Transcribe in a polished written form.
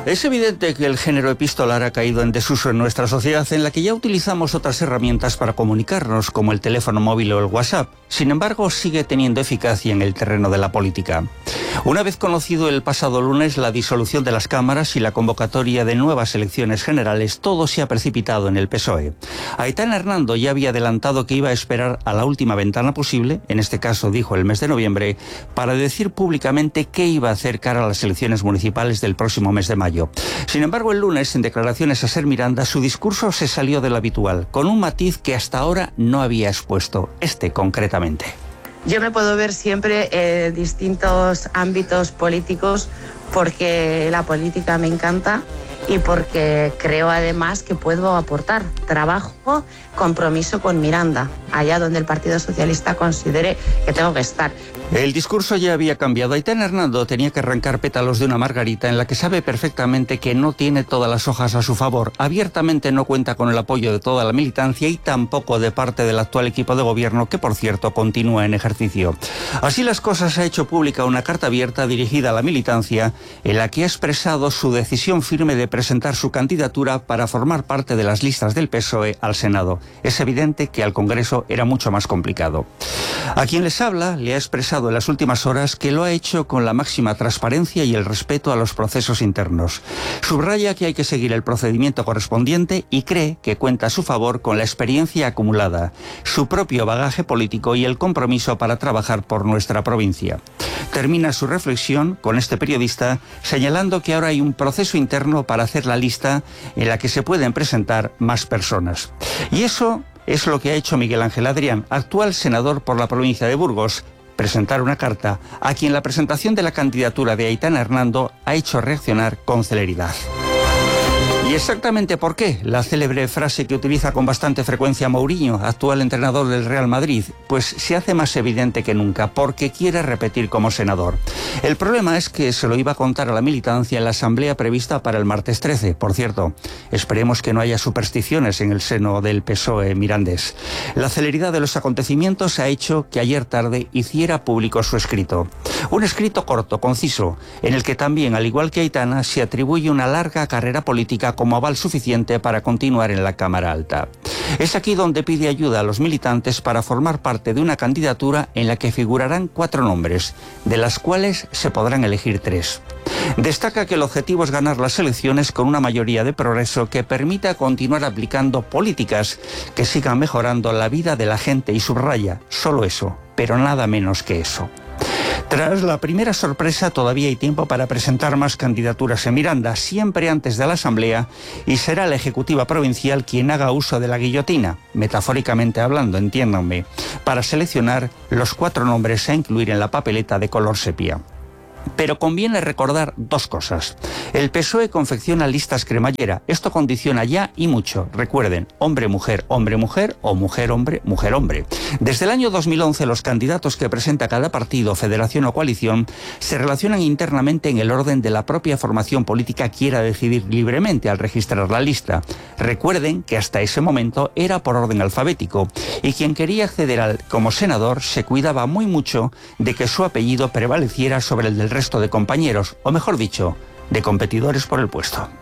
Es evidente que el género epistolar ha caído en desuso en nuestra sociedad, en la que ya utilizamos otras herramientas para comunicarnos, como el teléfono móvil o el WhatsApp. Sin embargo, sigue teniendo eficacia en el terreno de la política. Una vez conocido el pasado lunes la disolución de las cámaras y la convocatoria de nuevas elecciones generales, todo se ha precipitado en el PSOE. Aitana Hernando ya había adelantado que iba a esperar a la última ventana posible, en este caso dijo el mes de noviembre, para decir públicamente qué iba a hacer cara a las elecciones municipales del próximo mes de mayo. Sin embargo, el lunes, en declaraciones a Ser Miranda, su discurso se salió de lo habitual, con un matiz que hasta ahora no había expuesto, concretamente. Yo me puedo ver siempre en distintos ámbitos políticos porque la política me encanta y porque creo además que puedo aportar trabajo, compromiso con Miranda, allá donde el Partido Socialista considere que tengo que estar. El discurso ya había cambiado. Aitana Hernando tenía que arrancar pétalos de una margarita en la que sabe perfectamente que no tiene todas las hojas a su favor. Abiertamente no cuenta con el apoyo de toda la militancia y tampoco de parte del actual equipo de gobierno, que por cierto continúa en ejercicio. Así las cosas, ha hecho pública una carta abierta dirigida a la militancia en la que ha expresado su decisión firme de presentar su candidatura para formar parte de las listas del PSOE al Senado. Es evidente que al Congreso era mucho más complicado. A quien les habla le ha expresado en las últimas horas que lo ha hecho con la máxima transparencia y el respeto a los procesos internos. Subraya que hay que seguir el procedimiento correspondiente y cree que cuenta a su favor con la experiencia acumulada, su propio bagaje político y el compromiso para trabajar por nuestra provincia. Termina su reflexión con este periodista señalando que ahora hay un proceso interno para hacer la lista en la que se pueden presentar más personas. Y eso es lo que ha hecho Miguel Ángel Adrián, actual senador por la provincia de Burgos, presentar una carta a quien la presentación de la candidatura de Aitana Hernando ha hecho reaccionar con celeridad. ¿Y exactamente por qué? La célebre frase que utiliza con bastante frecuencia Mourinho, actual entrenador del Real Madrid, pues se hace más evidente que nunca, porque quiere repetir como senador. El problema es que se lo iba a contar a la militancia en la asamblea prevista para el martes 13. Por cierto, esperemos que no haya supersticiones en el seno del PSOE mirandés. La celeridad de los acontecimientos ha hecho que ayer tarde hiciera público su escrito. Un escrito corto, conciso, en el que también, al igual que Aitana, se atribuye una larga carrera política como aval suficiente para continuar en la Cámara Alta. Es aquí donde pide ayuda a los militantes para formar parte de una candidatura en la que figurarán 4 nombres, de las cuales se podrán elegir 3. Destaca que el objetivo es ganar las elecciones con una mayoría de progreso que permita continuar aplicando políticas que sigan mejorando la vida de la gente y subraya, solo eso, pero nada menos que eso. Tras la primera sorpresa, todavía hay tiempo para presentar más candidaturas en Miranda, siempre antes de la Asamblea, y será la Ejecutiva Provincial quien haga uso de la guillotina, metafóricamente hablando, entiéndanme, para seleccionar los 4 nombres a incluir en la papeleta de color sepia. Pero conviene recordar 2 cosas. El PSOE confecciona listas cremallera. Esto condiciona ya y mucho. Recuerden, hombre-mujer o mujer-hombre, mujer-hombre. Desde el año 2011, los candidatos que presenta cada partido, federación o coalición se relacionan internamente en el orden de la propia formación política quiera decidir libremente al registrar la lista. Recuerden que hasta ese momento era por orden alfabético y quien quería acceder como senador se cuidaba muy mucho de que su apellido prevaleciera sobre el del resto de compañeros, o mejor dicho, de competidores por el puesto.